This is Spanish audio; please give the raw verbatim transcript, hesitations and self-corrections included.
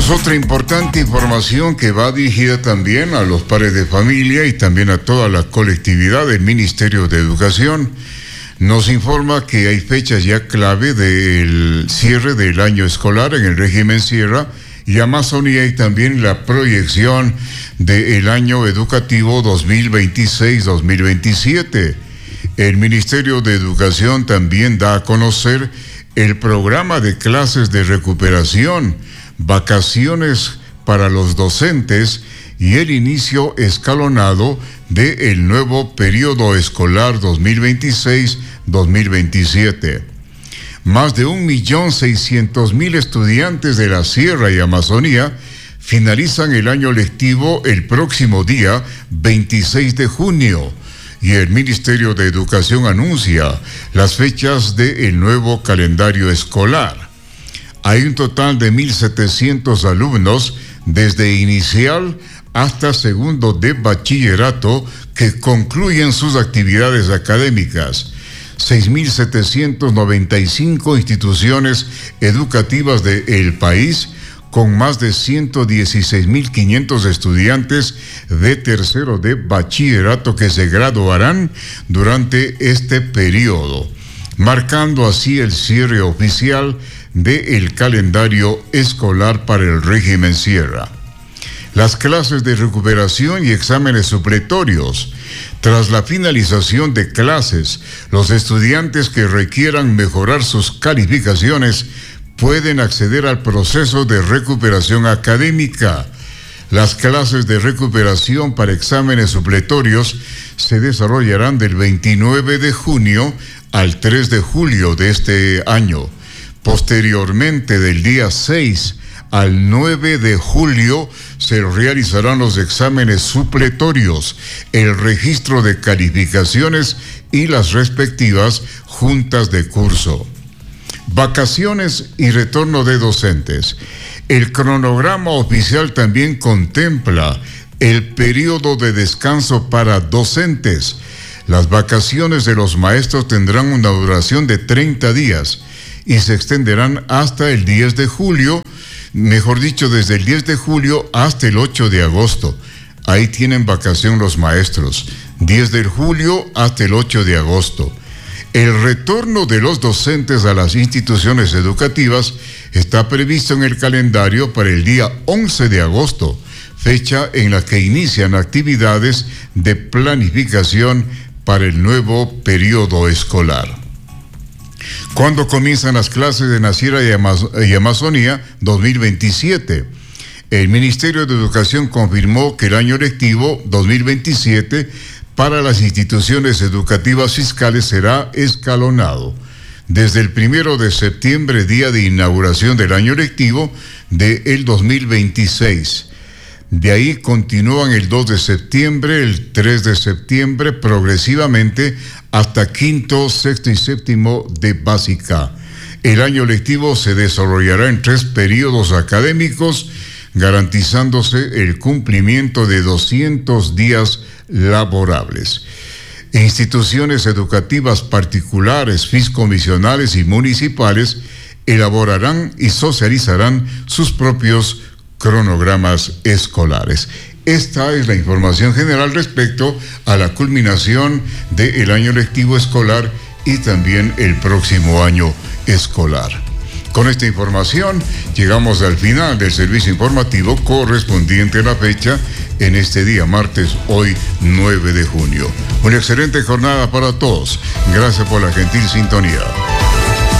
Tenemos otra importante información que va dirigida también a los padres de familia y también a toda la colectividad del Ministerio de Educación. Nos informa que hay fechas ya clave del cierre del año escolar en el régimen Sierra y Amazonía y también la proyección del año educativo dos mil veintiséis dos mil veintisiete. El Ministerio de Educación también da a conocer el programa de clases de recuperación, vacaciones para los docentes y el inicio escalonado del nuevo periodo escolar dos mil veintiséis dos mil veintisiete. Más de un millón seiscientos mil estudiantes de la Sierra y Amazonía finalizan el año lectivo el próximo día veintiséis de junio y el Ministerio de Educación anuncia las fechas del nuevo calendario escolar. Hay un total de mil setecientos alumnos desde inicial hasta segundo de bachillerato que concluyen sus actividades académicas. seis mil setecientas noventa y cinco instituciones educativas del país con más de ciento dieciséis mil quinientos estudiantes de tercero de bachillerato que se graduarán durante este periodo, marcando así el cierre oficial del calendario escolar para el régimen Sierra. Las clases de recuperación y exámenes supletorios. Tras la finalización de clases, los estudiantes que requieran mejorar sus calificaciones pueden acceder al proceso de recuperación académica. Las clases de recuperación para exámenes supletorios se desarrollarán del veintinueve de junio al tres de julio de este año. Posteriormente, del día seis al nueve de julio, se realizarán los exámenes supletorios, el registro de calificaciones y las respectivas juntas de curso. Vacaciones y retorno de docentes. El cronograma oficial también contempla el periodo de descanso para docentes. Las vacaciones de los maestros tendrán una duración de treinta días y se extenderán hasta el diez de julio, mejor dicho, desde el diez de julio hasta el ocho de agosto. Ahí tienen vacación los maestros, diez de julio hasta el ocho de agosto. El retorno de los docentes a las instituciones educativas está previsto en el calendario para el día once de agosto, fecha en la que inician actividades de planificación para el nuevo periodo escolar. ¿Cuándo comienzan las clases de la Sierra y, Amaz- y Amazonía? dos mil veintisiete. El Ministerio de Educación confirmó que el año lectivo dos mil veintisiete para las instituciones educativas fiscales será escalonado. Desde el primero de septiembre, día de inauguración del año lectivo del dos mil veintiséis. De ahí continúan el dos de septiembre, el tres de septiembre, progresivamente hasta quinto, sexto y séptimo de básica. El año lectivo se desarrollará en tres periodos académicos, garantizándose el cumplimiento de doscientos días laborables. Instituciones educativas particulares, fiscomisionales y municipales elaborarán y socializarán sus propios cronogramas escolares. Esta es la información general respecto a la culminación del año lectivo escolar y también el próximo año escolar. Con esta información llegamos al final del servicio informativo correspondiente a la fecha en este día martes, hoy nueve de junio. Una excelente jornada para todos. Gracias por la gentil sintonía.